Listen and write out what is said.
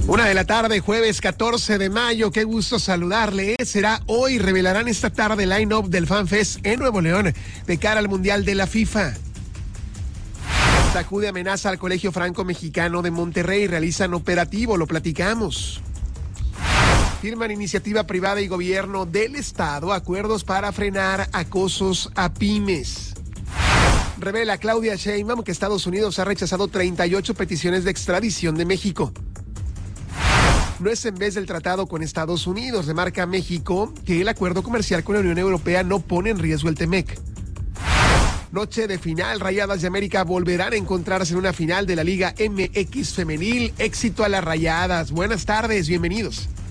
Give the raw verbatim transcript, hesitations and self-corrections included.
Una de la tarde, jueves catorce de mayo, qué gusto saludarle. Será hoy, revelarán esta tarde el line-up del FanFest en Nuevo León de cara al Mundial de la FIFA. Sacude amenaza al Colegio Franco-Mexicano de Monterrey, realizan operativo, lo platicamos. Firman iniciativa privada y gobierno del estado acuerdos para frenar acosos a pymes. Revela Claudia Sheinbaum que Estados Unidos ha rechazado treinta y ocho peticiones de extradición de México. No es en vez del tratado con Estados Unidos, remarca México que el acuerdo comercial con la Unión Europea no pone en riesgo el Temec. Noche de final, Rayadas de América volverán a encontrarse en una final de la Liga M X Femenil. Éxito a las Rayadas. Buenas tardes, bienvenidos.